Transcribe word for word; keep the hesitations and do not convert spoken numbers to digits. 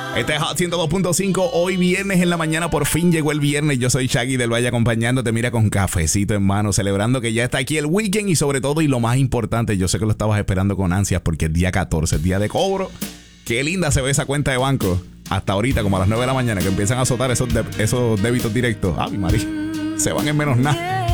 Este es Hot ciento dos punto cinco. Hoy viernes en la mañana, por fin llegó el viernes. Yo soy Shaggy del Valle acompañándote, mira, con cafecito en mano, celebrando que ya está aquí el weekend y sobre todo, y lo más importante, yo sé que lo estabas esperando con ansias porque es día catorce, es día de cobro. Qué linda se ve esa cuenta de banco. Hasta ahorita, como a las nueve de la mañana, que empiezan a azotar esos, de- esos débitos directos. Ay, María, se van en menos nada.